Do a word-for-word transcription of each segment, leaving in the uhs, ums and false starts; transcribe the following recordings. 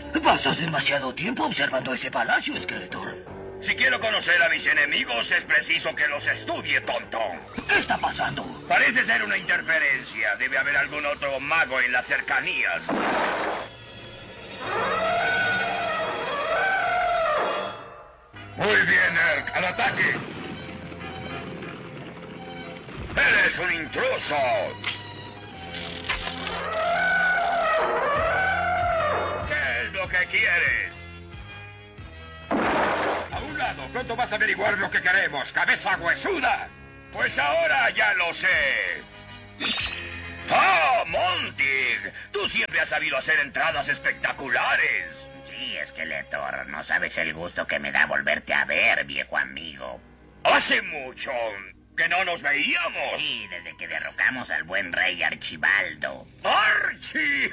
Pasas demasiado tiempo observando ese palacio, Skeletor. Si quiero conocer a mis enemigos, es preciso que los estudie, tonto. ¿Qué está pasando? Parece ser una interferencia. Debe haber algún otro mago en las cercanías. Muy bien, Erk. ¡Al ataque! ¡Eres un intruso! ¿Qué es lo que quieres? A un lado, pronto vas a averiguar lo que queremos, cabeza huesuda. Pues ahora ya lo sé. ¡Ah, Montig! Tú siempre has sabido hacer entradas espectaculares. Sí, Skeletor, no sabes el gusto que me da volverte a ver, viejo amigo. Hace mucho que no nos veíamos. Sí, desde que derrocamos al buen rey Archibaldo. ¡Archie!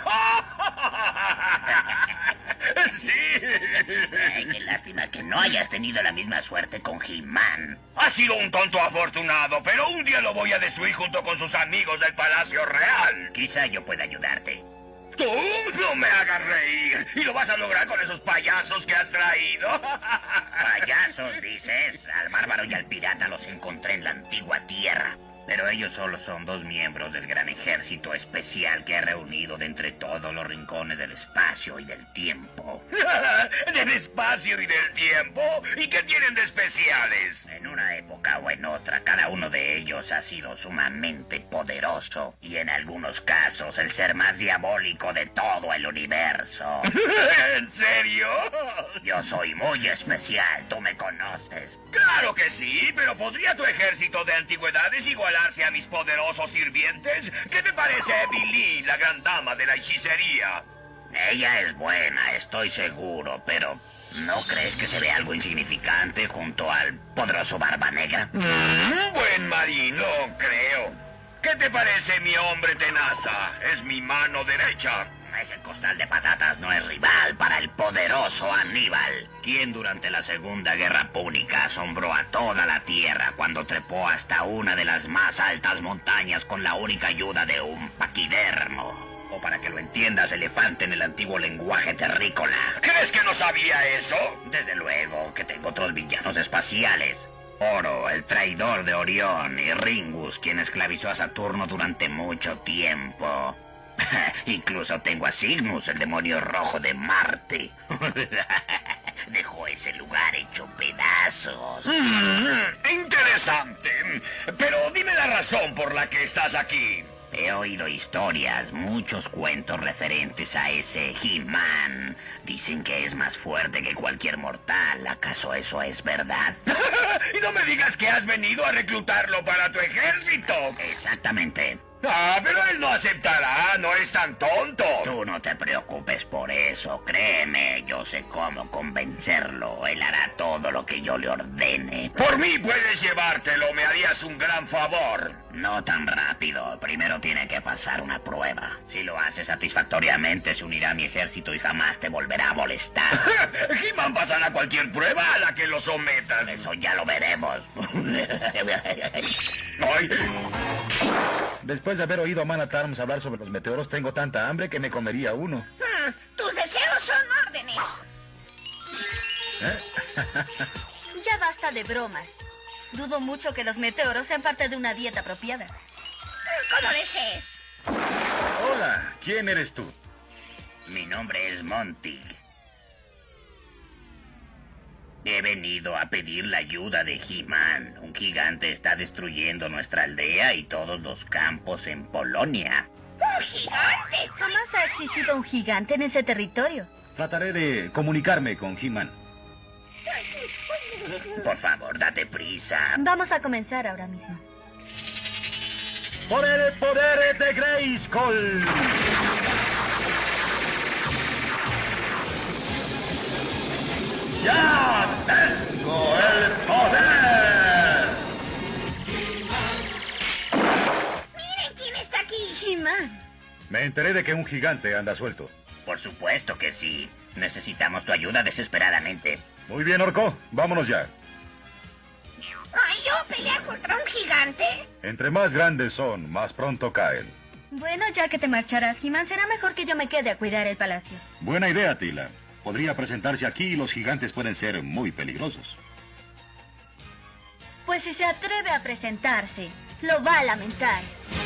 ¡Sí! Ay, qué lástima que no hayas tenido la misma suerte con He-Man. Ha sido un tonto afortunado, pero un día lo voy a destruir junto con sus amigos del Palacio Real. Quizá yo pueda ayudarte. ¡Tú no me hagas reír! ¿Y lo vas a lograr con esos payasos que has traído? ¿Payasos, dices? Al bárbaro y al pirata los encontré en la antigua tierra. Pero ellos solo son dos miembros del gran ejército especial que he reunido de entre todos los rincones del espacio y del tiempo. ¿Del espacio y del tiempo? ¿Y qué tienen de especiales? En una época o en otra, cada uno de ellos ha sido sumamente poderoso. Y en algunos casos, el ser más diabólico de todo el universo. ¿En serio? Yo soy muy especial, tú me conoces. Claro que sí, pero ¿podría tu ejército de antigüedades igualarse a mis poderosos sirvientes? ¿Qué te parece Emily, la gran dama de la hechicería? Ella es buena, estoy seguro, pero ¿no crees que se ve algo insignificante junto al poderoso Barba Negra? Mm, buen marino, creo. ¿Qué te parece mi hombre tenaza? Es mi mano derecha. Ese costal de patatas no es rival para el poderoso Aníbal, quien durante la Segunda Guerra Púnica asombró a toda la Tierra cuando trepó hasta una de las más altas montañas con la única ayuda de un paquidermo. O para que lo entiendas, elefante en el antiguo lenguaje terrícola. ¿Crees que no sabía eso? Desde luego que tengo otros villanos espaciales. Oro, el traidor de Orión, y Ringus, quien esclavizó a Saturno durante mucho tiempo. Incluso tengo a Cygnus, el demonio rojo de Marte. Dejó ese lugar hecho pedazos. Mm, interesante. Pero dime la razón por la que estás aquí. He oído historias, muchos cuentos referentes a ese He-Man. Dicen que es más fuerte que cualquier mortal. ¿Acaso eso es verdad? Y no me digas que has venido a reclutarlo para tu ejército. Exactamente. Ah, pero él no aceptará, no es tan tonto. Tú no te preocupes por eso, créeme, yo sé cómo convencerlo. Él hará todo lo que yo le ordene. Por mí puedes llevártelo, me harías un gran favor. No tan rápido, primero tiene que pasar una prueba. Si lo hace satisfactoriamente, se unirá a mi ejército y jamás te volverá a molestar. He-Man pasará cualquier prueba a la que lo sometas. Eso ya lo veremos. Ay. Después de haber oído a Man at Arms hablar sobre los meteoros, tengo tanta hambre que me comería uno. Hmm, tus deseos son órdenes. ¿Eh? Ya basta de bromas. Dudo mucho que los meteoros sean parte de una dieta apropiada. Como desees. Hola, ¿quién eres tú? Mi nombre es Montig. He venido a pedir la ayuda de He-Man. Un gigante está destruyendo nuestra aldea y todos los campos en Polonia. ¡Un gigante! Jamás ha existido un gigante en ese territorio. Trataré de comunicarme con He-Man. Por favor, date prisa. Vamos a comenzar ahora mismo. ¡Por el poder de Grayskull! ¡Ya tengo el poder! ¡Miren quién está aquí! He-Man. Me enteré de que un gigante anda suelto. Por supuesto que sí. Necesitamos tu ayuda desesperadamente. Muy bien, Orco. Vámonos ya. ¿Ay, yo pelear contra un gigante? Entre más grandes son, más pronto caen. Bueno, ya que te marcharás, He-Man, será mejor que yo me quede a cuidar el palacio. Buena idea, Tila. Podría presentarse aquí y los gigantes pueden ser muy peligrosos. Pues si se atreve a presentarse, lo va a lamentar.